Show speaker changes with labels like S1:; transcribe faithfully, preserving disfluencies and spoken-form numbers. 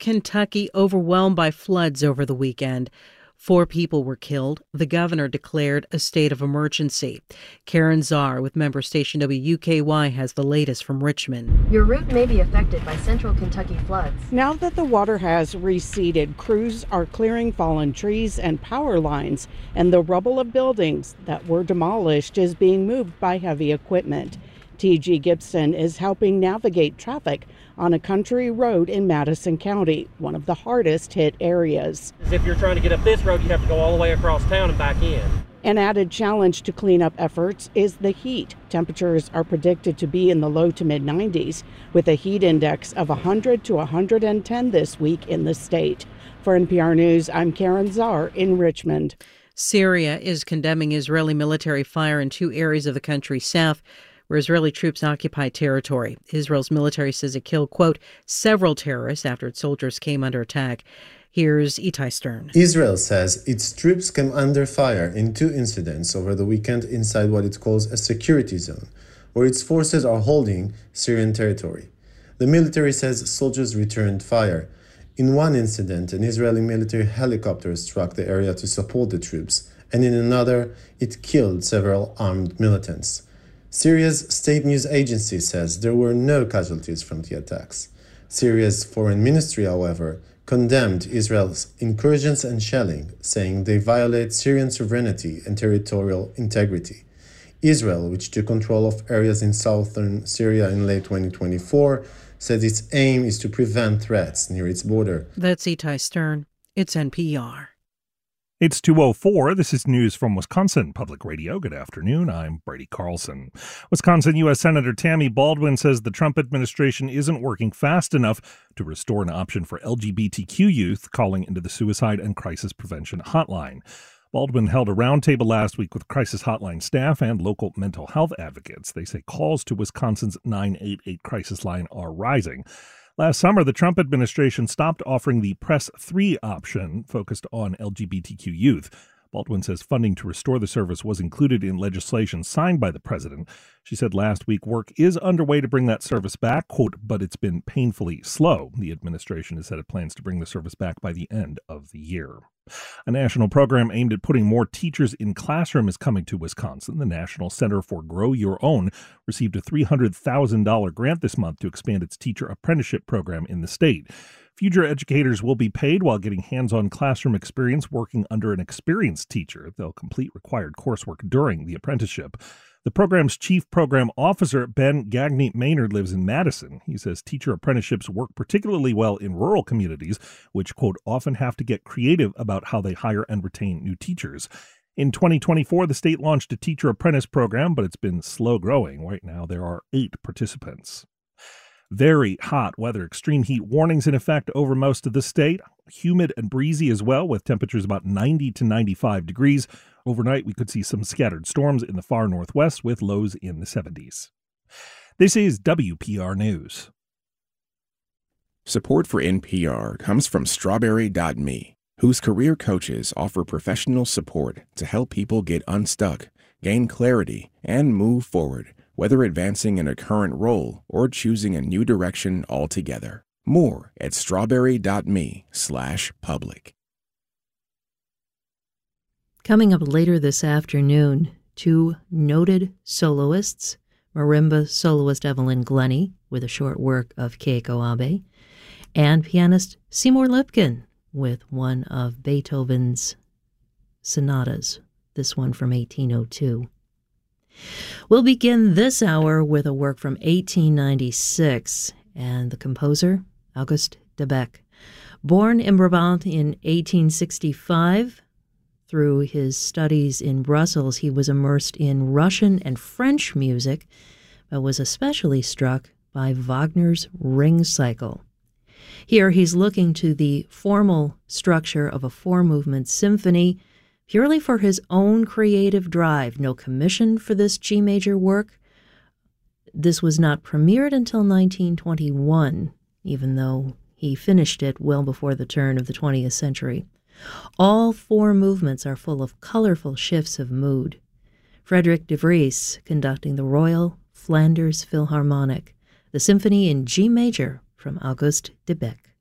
S1: Kentucky overwhelmed by floods over the weekend. Four people were killed. The governor declared a state of emergency. Karen Czar with member station W K Y has the latest from Richmond.
S2: Your route may be affected by central Kentucky floods.
S3: Now that the water has receded, crews are clearing fallen trees and power lines, and the rubble of buildings that were demolished is being moved by heavy equipment. T G Gibson is helping navigate traffic on a country road in Madison County, one of the hardest hit areas.
S4: If you're trying to get up this road, you have to go all the way across town and back in.
S3: An added challenge to cleanup efforts is the heat. Temperatures are predicted to be in the low to mid nineties, with a heat index of one hundred to one hundred ten this week in the state. For N P R News, I'm Karen Czar in Richmond.
S1: Syria is condemning Israeli military fire in two areas of the country's south, where Israeli troops occupy territory. Israel's military says it killed, quote, several terrorists after its soldiers came under attack. Here's Itai Stern.
S5: Israel says its troops came under fire in two incidents over the weekend inside what it calls a security zone, where its forces are holding Syrian territory. The military says soldiers returned fire. In one incident, an Israeli military helicopter struck the area to support the troops, and in another, it killed several armed militants. Syria's state news agency says there were no casualties from the attacks. Syria's foreign ministry, however, condemned Israel's incursions and shelling, saying they violate Syrian sovereignty and territorial integrity. Israel, which took control of areas in southern Syria in late twenty twenty-four, said its aim is to prevent threats near its border.
S1: That's Itai Stern. It's N P R.
S6: It's two oh four. This is news from Wisconsin Public Radio. Good afternoon. I'm Brady Carlson. Wisconsin U S Senator Tammy Baldwin says the Trump administration isn't working fast enough to restore an option for L G B T Q youth calling into the Suicide and Crisis Prevention Hotline. Baldwin held a roundtable last week with Crisis Hotline staff and local mental health advocates. They say calls to Wisconsin's nine eight eight crisis line are rising. Last summer, the Trump administration stopped offering the Press three option focused on L G B T Q youth. Baldwin says funding to restore the service was included in legislation signed by the president. She said last week work is underway to bring that service back, quote, but it's been painfully slow. The administration has said it plans to bring the service back by the end of the year. A national program aimed at putting more teachers in classroom is coming to Wisconsin. The National Center for Grow Your Own received a three hundred thousand dollars grant this month to expand its teacher apprenticeship program in the state. Future educators will be paid while getting hands-on classroom experience working under an experienced teacher. They'll complete required coursework during the apprenticeship. The program's chief program officer, Ben Gagne Maynard, lives in Madison. He says teacher apprenticeships work particularly well in rural communities, which, quote, often have to get creative about how they hire and retain new teachers. In twenty twenty-four, the state launched a teacher apprentice program, but it's been slow growing. Right now, there are eight participants. Very hot weather, extreme heat warnings in effect over most of the state. Humid and breezy as well, with temperatures about ninety to ninety-five degrees. Overnight, we could see some scattered storms in the far northwest with lows in the seventies. This is W P R News.
S7: Support for N P R comes from Strawberry dot me, whose career coaches offer professional support to help people get unstuck, gain clarity, and move forward, whether advancing in a current role or choosing a new direction altogether. More at strawberry dot me slash public.
S8: Coming up later this afternoon, two noted soloists, marimba soloist Evelyn Glennie with a short work of Keiko Abe, and pianist Seymour Lipkin with one of Beethoven's sonatas, this one from eighteen oh two. We'll begin this hour with a work from eighteen ninety-six, and the composer, Auguste Debec. Born in Brabant in eighteen sixty-five, through his studies in Brussels, he was immersed in Russian and French music, but was especially struck by Wagner's Ring Cycle. Here he's looking to the formal structure of a four-movement symphony purely for his own creative drive. No commission for this G major work. This was not premiered until nineteen twenty-one, even though he finished it well before the turn of the twentieth century. All four movements are full of colorful shifts of mood. Frederick de Vries conducting the Royal Flanders Philharmonic, the symphony in G major from Auguste Debec.